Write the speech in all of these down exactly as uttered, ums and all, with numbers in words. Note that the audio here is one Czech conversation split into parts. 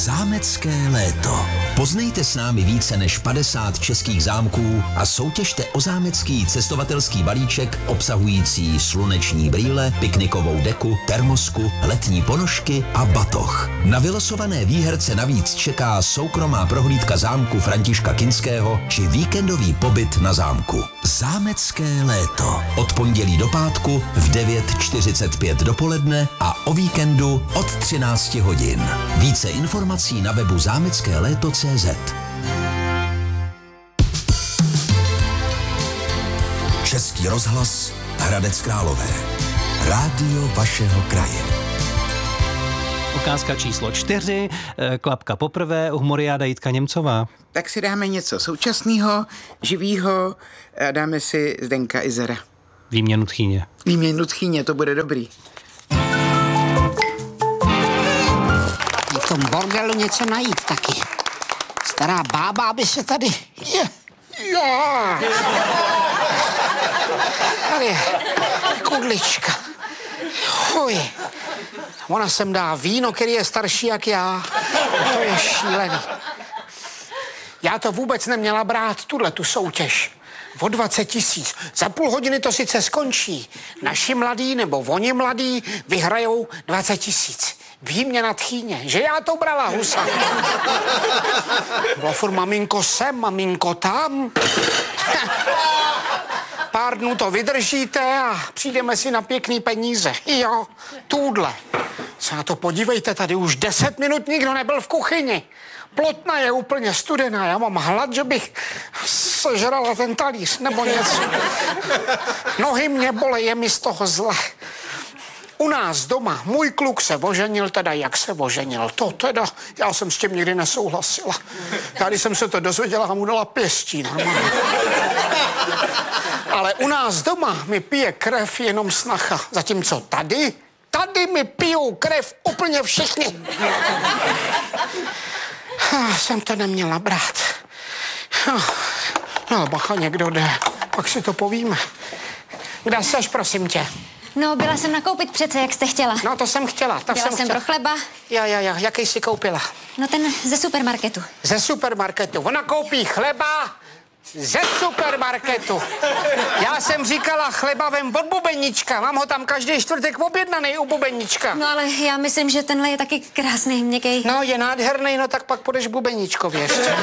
Zámecké léto. Poznejte s námi více než padesát českých zámků a soutěžte o zámecký cestovatelský balíček obsahující sluneční brýle, piknikovou deku, termosku, letní ponožky a batoh. Na vylosované výherce navíc čeká soukromá prohlídka zámku Františka Kinského či víkendový pobyt na zámku. Zámecké léto. Od pondělí do pátku v devět čtyřicet pět dopoledne a o víkendu od třináct hodin. Více informací na webu zámecké léto tečka cé zet. Český rozhlas Hradec Králové. Rádio vašeho kraje. Ukázka číslo čtyři, klapka poprvé, humoriáda Jitka Němcová. Tak si dáme něco současného, živýho, a dáme si Zdenka Izera. Výměnu tchýně. Výměnu tchýně, to bude dobrý. V tom bordelu něco najít taky. Stará bába, aby se tady... Je, je. Tady je kudlička. Fuj. Ona sem dá víno, který je starší jak já. To je šílený. Já to vůbec neměla brát, tuhle tu soutěž. O dvacet tisíc. Za půl hodiny to sice skončí. Naši mladí nebo oni mladí vyhrajou dvacet tisíc. Výměna tchýně, že já to brala husa. Bylo furt maminko sem, maminko tam. Pár dnů to vydržíte a přijdeme si na pěkný peníze. Jo, tuhle. Se na to podívejte, tady už deset minut nikdo nebyl v kuchyni. Plotna je úplně studená, já mám hlad, že bych sežrala ten talíř nebo něco. Nohy mě bolej, je mi z toho zle. U nás doma můj kluk se oženil, teda jak se oženil, to teda, já jsem s tím nikdy nesouhlasila. Já když jsem se to dozvěděla a mu dala pěstí normálně. Ale u nás doma mi pije krev jenom snacha, zatímco tady, tady mi pijou krev úplně všichni. Jsem to neměla brát. No, bacha, někdo jde, pak si to povíme. Kde seš, prosím tě? No, byla jsem nakoupit přece, jak jste chtěla. No, to jsem chtěla, to Byla jsem jsem chtěla. pro chleba. Ja, ja, ja, jaký jsi koupila? No ten ze supermarketu. Ze supermarketu. Ona koupí chleba ze supermarketu. Já jsem říkala chleba vem od bubenička. Mám ho tam každý čtvrtek objednaný u bubenička. No ale já myslím, že tenhle je taky krásný, měkkej. No, je nádherný, no tak pak půjdeš bubeničkově ještě.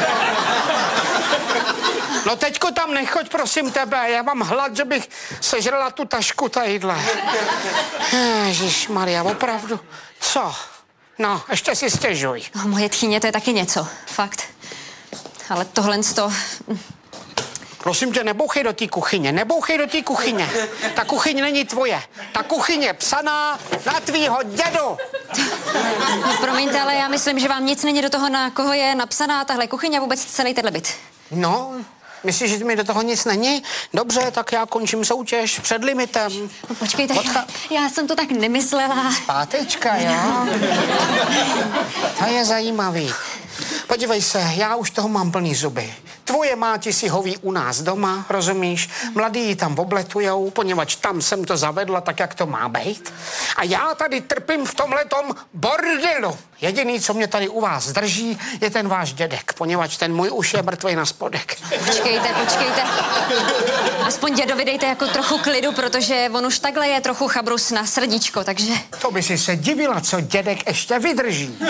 No teďko tam nechoď, prosím tebe, já mám hlad, že bych sežrala tu tašku tadyhle. Ježišmarja, opravdu. Co? No, ještě si stěžuj. No, moje tchýně, to je taky něco, fakt. Ale tohle to... Prosím tě, nebouchej do té kuchyně, nebouchej do té kuchyně. Ta kuchyň není tvoje. Ta kuchyň je psaná na tvýho dědu. No, promiňte, ale já myslím, že vám nic není do toho, na koho je napsaná tahle kuchyně a vůbec celý tenhle byt. No, myslíš, že mi do toho nic není? Dobře, tak já končím soutěž před limitem. No, počkejte, Odcha- já jsem to tak nemyslela. Pátečka, jo? To je zajímavý. Podívej se, já už toho mám plný zuby. Tvoje máti si hoví u nás doma, rozumíš? Mladí ji tam obletujou, poněvadž tam jsem to zavedla tak, jak to má být. A já tady trpím v tomhletom bordelu. Jediný, co mě tady u vás drží, je ten váš dědek, poněvadž ten můj už je mrtvej na spodek. Počkejte, počkejte. Aspoň dědovi dejte jako trochu klidu, protože on už takhle je trochu chabrus na srdíčko, takže... To by si se divila, co dědek ještě vydrží.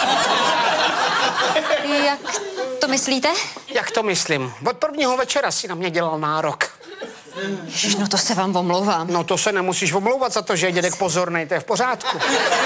Jak to myslíte? Jak to myslím? Od prvního večera si na mě dělal nárok. Ježiš, no to se vám omlouvám. No to se nemusíš omlouvat za to, že je dědek pozornej, to je v pořádku.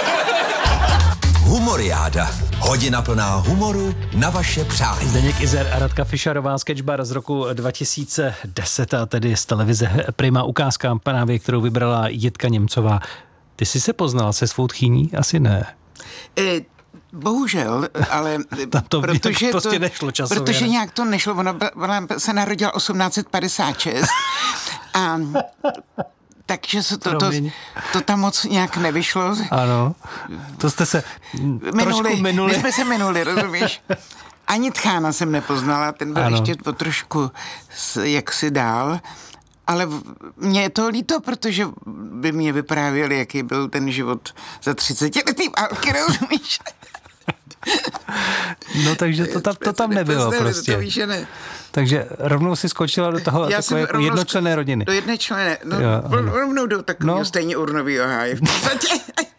Humoriáda. Hodina plná humoru na vaše přání. Zdeněk Izer a Radka Fischerová, sketchbar z roku dva tisíce deset, a tedy z televize Prima, ukázka právě, kterou vybrala Jitka Němcová. Ty jsi se poznala se svou tchýní? Asi ne. E, bohužel, ale to protože prostě to, nešlo časově. Protože ne? nějak to nešlo, ona, ona se narodila osmnáct padesát šest a takže se to, to, to tam moc nějak nevyšlo. Ano, to jste se minuli, trošku minuli. My jsme se minuli, rozumíš? Ani tchána jsem nepoznala, ten byl ano. ještě o trošku jaksi dál. Ale mě je to líto, protože by mě vyprávěli, jaký byl ten život za třicetiletý války, rozumíš? No takže to tam, to tam nebylo prostě. To víš, že ne. Takže rovnou si skočila do toho takové jako jednočlenné rodiny. Do jedné no jo, rovnou do takového no. stejně urnovýho háje v podstatě.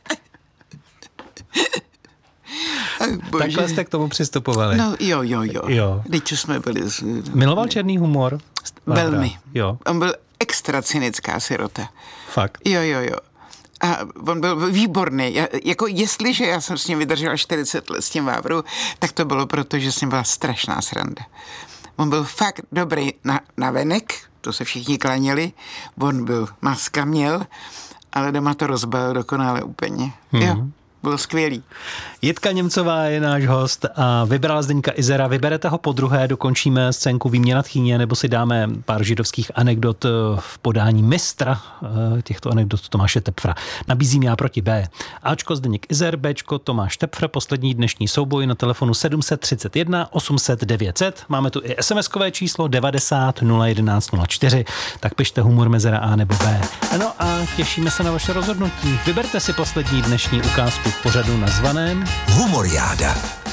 Takhle jste k tomu přistupovali. No jo, jo, jo. jo. Teď jsme byli... Z... Miloval černý humor? Velmi. Jo. On byl extra cynická sirota. Fakt? Jo, jo, jo. A on byl výborný. Já, jako jestliže já jsem s ním vydržela čtyřicet let s tím Vávru, tak to bylo proto, že s ním byla strašná sranda. On byl fakt dobrý na, na venek, to se všichni klaněli, on byl, maska měl, ale doma to rozbalil dokonale úplně. Hmm. Jo. Bylo skvělý. Jitka Němcová je náš host a vybrala Zdeňka Izera. Vyberete ho po druhé, dokončíme scénku Výměna tchýně, nebo si dáme pár židovských anekdot v podání mistra těchto anekdot Tomáše Tepfra. Nabízím Já proti B. Ačko Zdeněk Izer, Bčko Tomáš Tepfr, poslední dnešní souboj na telefonu sedm set třicet jedna osm set devět set. Máme tu i SMSkové číslo devadesát nula jedenáct nula čtyři. Tak pište humor mezera A nebo B. No a těšíme se na vaše rozhodnutí. Vyberte si poslední dnešní ukázku v pořadu nazvaném Humoriáda.